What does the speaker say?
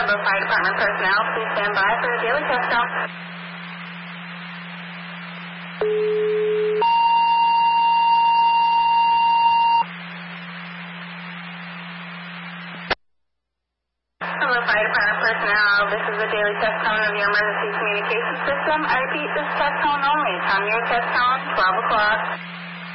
Hello, Fire Department personnel. Please stand by for a daily test call. Hello, Fire Department personnel. This is a daily test tone of your emergency communication system. I repeat, this test tone only. Time your test tone, 12 o'clock.